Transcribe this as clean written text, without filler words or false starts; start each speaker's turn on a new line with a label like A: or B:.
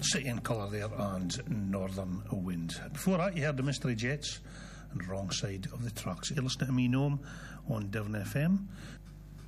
A: City in Colour there and Northern Wind. Before that, you heard the Mystery Jets and Wrong Side of the Tracks. You're listening to me, Noam, on Devon FM.